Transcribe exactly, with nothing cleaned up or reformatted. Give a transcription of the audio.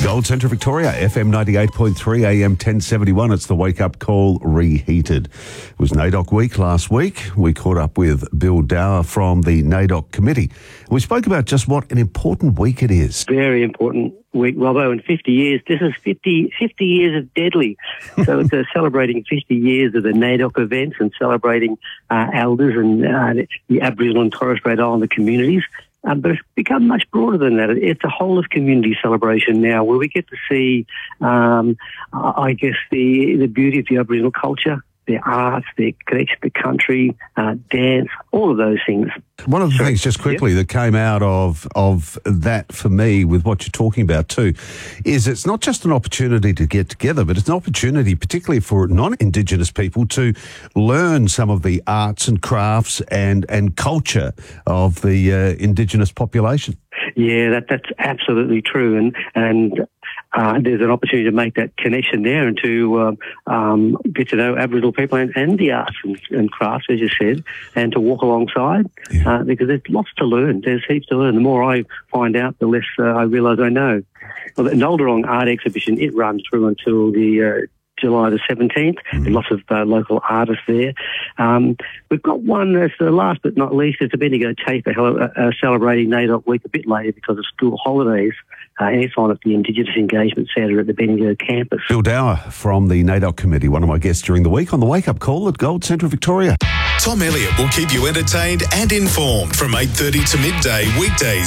Gold Centre Victoria, F M ninety-eight point three, A M ten seventy-one. It's the Wake Up Call Reheated. It was NAIDOC week last week. We caught up with Bill Dower from the NAIDOC committee. We spoke about just what an important week it is. Very important week, Robbo, in fifty years. This is fifty, fifty years of Deadly. So it's uh, celebrating fifty years of the NAIDOC events and celebrating uh, elders and uh, the Aboriginal and Torres Strait Islander communities. Um, but it's become much broader than that. It's a whole of community celebration now where we get to see, um, I guess, the, the beauty of the Aboriginal culture, their arts, their connection to the country, uh, dance, all of those things. One of the so, things, just quickly, yep. that came out of of that for me with what you're talking about too, is it's not just an opportunity to get together, but it's an opportunity particularly for non-Indigenous people to learn some of the arts and crafts and, and culture of the uh, Indigenous population. Yeah, that that's absolutely true. And, and Uh, there's an opportunity to make that connection there and to um, um, get to know Aboriginal people and, and the arts and, and crafts, as you said, and to walk alongside yeah. uh, because there's lots to learn. There's heaps to learn. The more I find out, the less uh, I realise I know. Well, the Nalderong Art Exhibition, it runs through until the uh, July the seventeenth. Mm. There's lots of uh, local artists there. Um, we've got one that's the last but not least. It's a Bendigo Taper uh, celebrating NAIDOC week a bit later because of school holidays. Uh, and it's on at the Indigenous Engagement Centre at the Bendigo campus. Bill Dower from the NAIDOC committee, one of my guests during the week on the Wake Up Call at Gold Centre Victoria. Tom Elliott will keep you entertained and informed from eight thirty to midday weekdays.